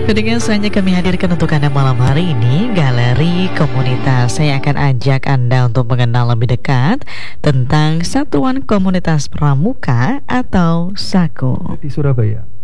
Dengan saja kami hadirkan untuk Anda malam hari ini Galeri Komunitas. Saya akan ajak Anda untuk mengenal lebih dekat tentang Satuan Komunitas Pramuka atau SAKO di Surabaya.